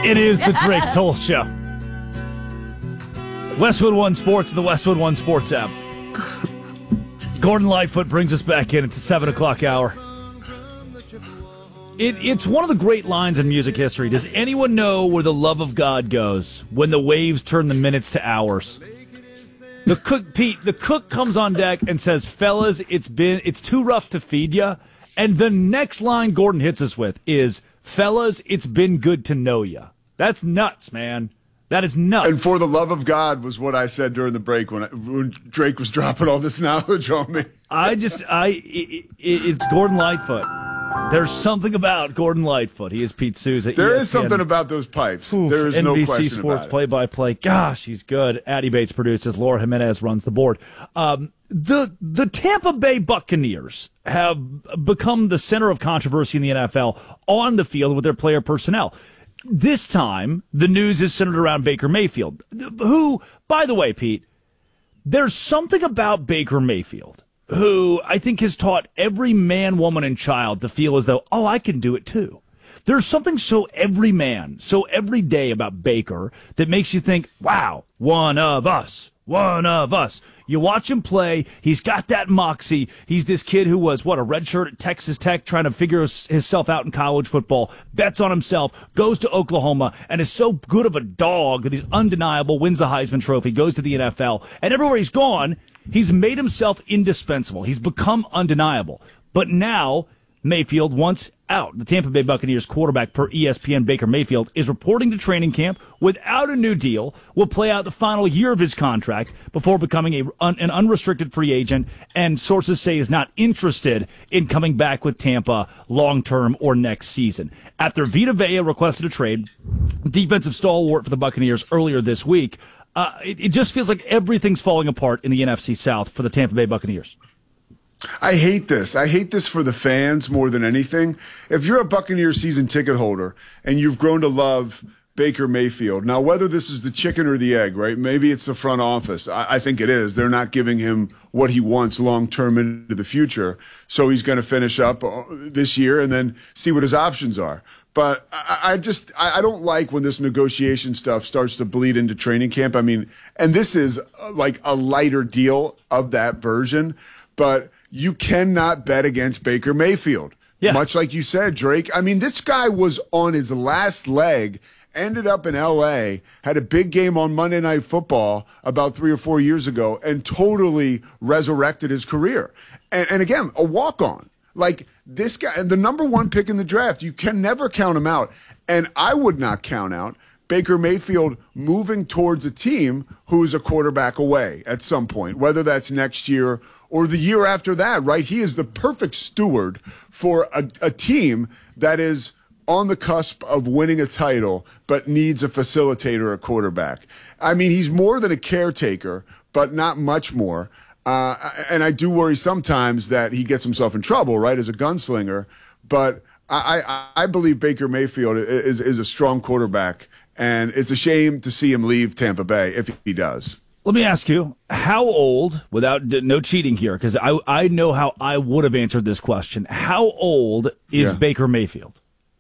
It is the Drake Toll Show. Westwood One Sports, the Westwood One Sports app. Gordon Lightfoot brings us back in. It's the 7 o'clock hour. It's one of the great lines in music history. Does anyone know where the love of God goes when the waves turn the minutes to hours? The cook comes on deck and says, fellas, it's too rough to feed ya. And the next line Gordon hits us with is, fellas, it's been good to know ya. That's nuts, man. That is nuts. And for the love of God was what I said during the break when Drake was dropping all this knowledge on me. It's Gordon Lightfoot. There's something about Gordon Lightfoot. He is Pete Souza. There is something about those pipes. Oof, there is no NBC question Sports about it. play-by-play. Gosh, he's good. Addie Bates produces. Laura Jimenez runs the board. The Tampa Bay Buccaneers have become the center of controversy in the NFL on the field with their player personnel. This time, the news is centered around Baker Mayfield, who, by the way, Pete, there's something about Baker Mayfield who I think has taught every man, woman, and child to feel as though, I can do it too. There's something so everyman, so everyday about Baker that makes you think, wow, one of us. One of us. You watch him play. He's got that moxie. He's this kid who was, a redshirt at Texas Tech trying to figure himself out in college football, bets on himself, goes to Oklahoma, and is so good of a dog that he's undeniable, wins the Heisman Trophy, goes to the NFL, and everywhere he's gone, he's made himself indispensable. He's become undeniable. But now, Mayfield, once out, the Tampa Bay Buccaneers quarterback per ESPN, Baker Mayfield, is reporting to training camp without a new deal, will play out the final year of his contract before becoming an unrestricted free agent, and sources say is not interested in coming back with Tampa long-term or next season. After Vita Vea requested a trade, defensive stalwart for the Buccaneers earlier this week, it just feels like everything's falling apart in the NFC South for the Tampa Bay Buccaneers. I hate this. I hate this for the fans more than anything. If you're a Buccaneers season ticket holder and you've grown to love Baker Mayfield, now whether this is the chicken or the egg, right? Maybe it's the front office. I think it is. They're not giving him what he wants long-term into the future. So he's going to finish up this year and then see what his options are. But I don't like when this negotiation stuff starts to bleed into training camp. I mean, and this is like a lighter deal of that version, but you cannot bet against Baker Mayfield. Yeah. Much like you said, Drake. I mean, this guy was on his last leg, ended up in L.A., had a big game on Monday Night Football about 3 or 4 years ago, and totally resurrected his career. And again, a walk-on. Like, this guy, the number one pick in the draft, you can never count him out. And I would not count out Baker Mayfield moving towards a team who is a quarterback away at some point, whether that's next year or the year after that, right? He is the perfect steward for a team that is on the cusp of winning a title but needs a facilitator, a quarterback. I mean, he's more than a caretaker, but not much more. And I do worry sometimes that he gets himself in trouble, right, as a gunslinger. But I believe Baker Mayfield is a strong quarterback, and it's a shame to see him leave Tampa Bay if he does. Let me ask you, how old, without no cheating here, because I know how I would have answered this question. How old is Baker Mayfield?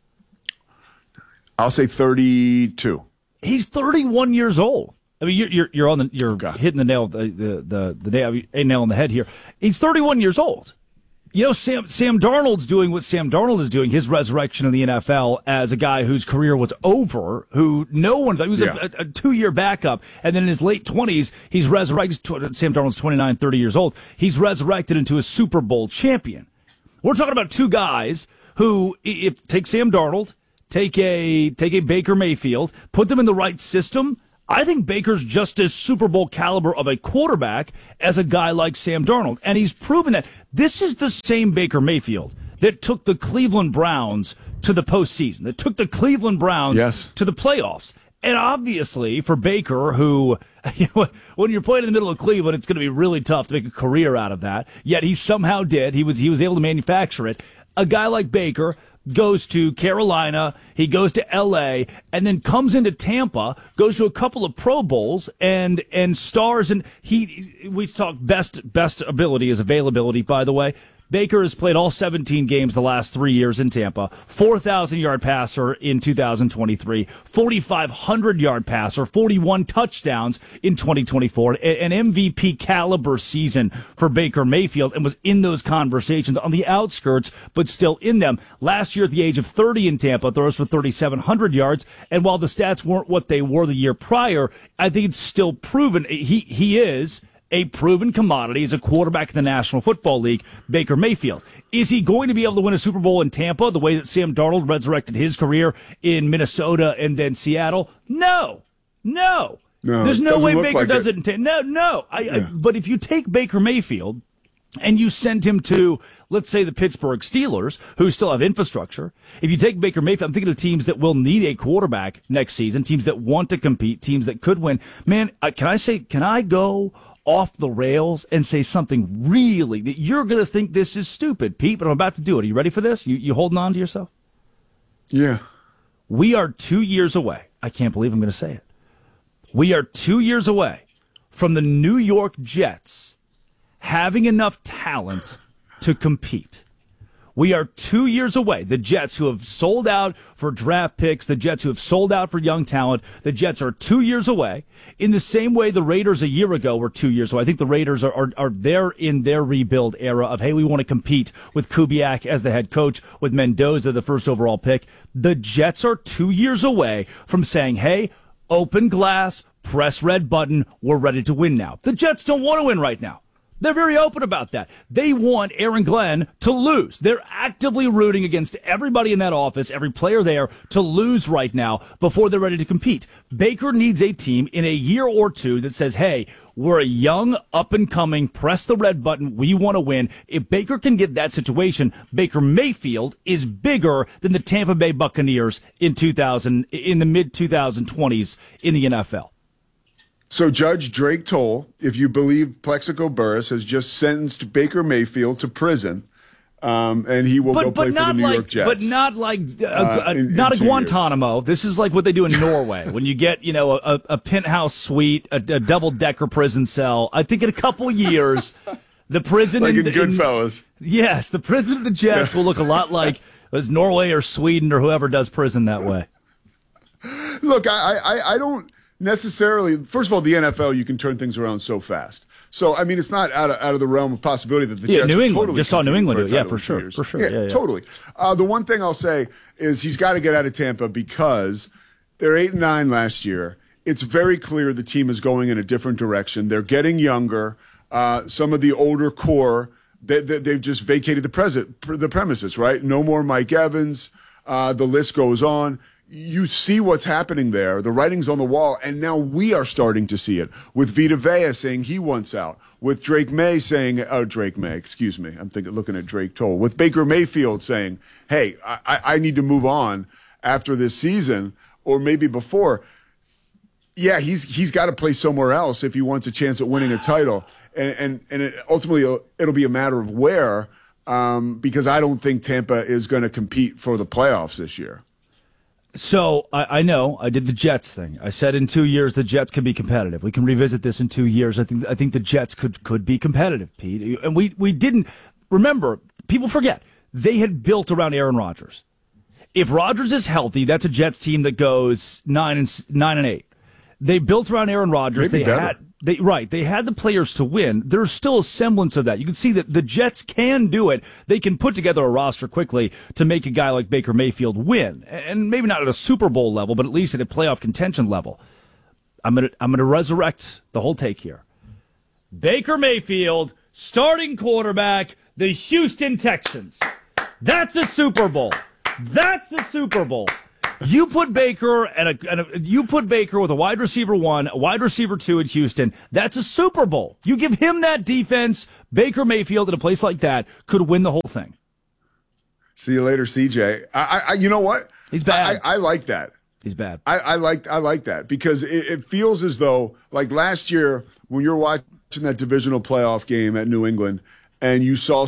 I'll say 32. He's 31 years old. I mean, you're hitting the nail a nail on the head here. He's 31 years old. You know, Sam Darnold's doing what Sam Darnold is doing, his resurrection in the NFL as a guy whose career was over, who no one thought, he was a 2-year backup, and then in his late 20s, he's resurrected. Sam Darnold's 29, 30 years old. He's resurrected into a Super Bowl champion. We're talking about two guys who, take Sam Darnold, take a Baker Mayfield, put them in the right system. I think Baker's just as Super Bowl caliber of a quarterback as a guy like Sam Darnold. And he's proven that this is the same Baker Mayfield that took the Cleveland Browns to the postseason, that took the Cleveland Browns to the playoffs. And obviously, for Baker, who, when you're playing in the middle of Cleveland, it's going to be really tough to make a career out of that. Yet he somehow did. He was able to manufacture it. A guy like Baker goes to Carolina, he goes to L.A., and then comes into Tampa, goes to a couple of Pro Bowls, and stars. And we talk best ability is availability, by the way. Baker has played all 17 games the last 3 years in Tampa, 4,000-yard passer in 2023, 4,500-yard passer, 41 touchdowns in 2024, an MVP caliber season for Baker Mayfield, and was in those conversations on the outskirts, but still in them. Last year at the age of 30 in Tampa, throws for 3,700 yards, and while the stats weren't what they were the year prior, I think it's still proven he is a proven commodity as a quarterback in the National Football League, Baker Mayfield. Is he going to be able to win a Super Bowl in Tampa the way that Sam Darnold resurrected his career in Minnesota and then Seattle? No. There's no way Baker does it in Tampa. No. But if you take Baker Mayfield and you send him to, let's say, the Pittsburgh Steelers, who still have infrastructure, if you take Baker Mayfield, I'm thinking of teams that will need a quarterback next season, teams that want to compete, teams that could win. Man, can I go off the rails and say something really that you're going to think this is stupid, Pete, but I'm about to do it. Are you ready for this? You holding on to yourself? Yeah. We are 2 years away. I can't believe I'm going to say it. We are 2 years away from the New York Jets having enough talent to compete. We are 2 years away. The Jets, who have sold out for draft picks, the Jets, who have sold out for young talent, the Jets are 2 years away. In the same way the Raiders a year ago were 2 years away. I think the Raiders are there in their rebuild era of, hey, we want to compete with Kubiak as the head coach, with Mendoza, the first overall pick. The Jets are 2 years away from saying, hey, open glass, press red button, we're ready to win now. The Jets don't want to win right now. They're very open about that. They want Aaron Glenn to lose. They're actively rooting against everybody in that office, every player there, to lose right now before they're ready to compete. Baker needs a team in a year or two that says, hey, we're a young, up-and-coming, press the red button, we want to win. If Baker can get that situation, Baker Mayfield is bigger than the Tampa Bay Buccaneers in the mid-2020s in the NFL. So Judge Drake Toll, if you believe Plexico Burris, has just sentenced Baker Mayfield to prison, and he will go play for the New York Jets. But not like not a Guantanamo. Years. This is like what they do in Norway when you get a penthouse suite, a double-decker prison cell. I think in a couple years, the prison like in Goodfellas. Yes, the prison of the Jets will look a lot like Norway or Sweden or whoever does prison that way. Look, I don't necessarily. First of all, the NFL, you can turn things around so fast. So I mean, it's not out of the realm of possibility that the Jets New England totally just saw New England do it. Yeah, for sure. Yeah, totally. The one thing I'll say is he's got to get out of Tampa because they're 8-9 last year. It's very clear the team is going in a different direction. They're getting younger. Some of the older core, they've just vacated the premises. Right? No more Mike Evans. The list goes on. You see what's happening there. The writing's on the wall, and now we are starting to see it. With Vita Vea saying he wants out. With Drake May saying, excuse me. I'm looking at Drake Toll. With Baker Mayfield saying, hey, I need to move on after this season, or maybe before. Yeah, he's got to play somewhere else if he wants a chance at winning a title. And ultimately, it'll be a matter of where, because I don't think Tampa is going to compete for the playoffs this year. So I know I did the Jets thing. I said in 2 years the Jets could be competitive. We can revisit this in 2 years. I think the Jets could be competitive, Pete. And we didn't remember. People forget they had built around Aaron Rodgers. If Rodgers is healthy, that's a Jets team that goes 9-8. They built around Aaron Rodgers. They had the players to win. There's still a semblance of that. You can see that the Jets can do it. They can put together a roster quickly to make a guy like Baker Mayfield win. And maybe not at a Super Bowl level, but at least at a playoff contention level. I'm gonna resurrect the whole take here. Baker Mayfield, starting quarterback, the Houston Texans. That's a Super Bowl. That's a Super Bowl. You put Baker with a wide receiver 1, a wide receiver 2 at Houston. That's a Super Bowl. You give him that defense. Baker Mayfield at a place like that could win the whole thing. See you later, CJ. You know what? He's bad. I like that. He's bad. I like that because it feels as though like last year when you're watching that divisional playoff game at New England and you saw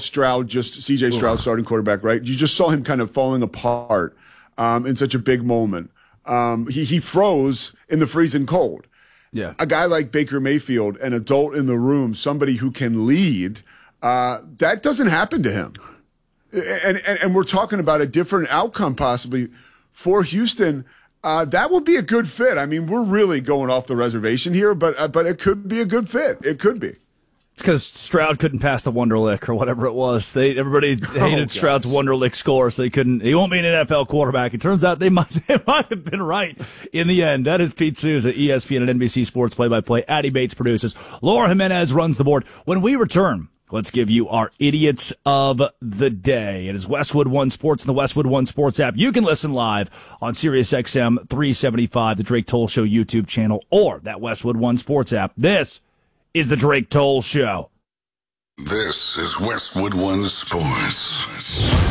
CJ Stroud starting quarterback, right? You just saw him kind of falling apart. In such a big moment. He froze in the freezing cold. Yeah. A guy like Baker Mayfield, an adult in the room, somebody who can lead, That doesn't happen to him. And we're talking about a different outcome possibly for Houston. That would be a good fit. I mean, we're really going off the reservation here, but it could be a good fit. It could be. It's because Stroud couldn't pass the Wonderlic or whatever it was. Everybody hated Stroud's Wonderlic score, so he won't be an NFL quarterback. It turns out they might have been right in the end. That is Pete Souza, ESPN and NBC Sports play-by-play. Addy Bates produces. Laura Jimenez runs the board. When we return, let's give you our Idiots of the Day. It is Westwood One Sports and the Westwood One Sports app. You can listen live on SiriusXM 375, the Drake Toll Show YouTube channel, or that Westwood One Sports app. This is the Drake Toll Show. This is Westwood One Sports.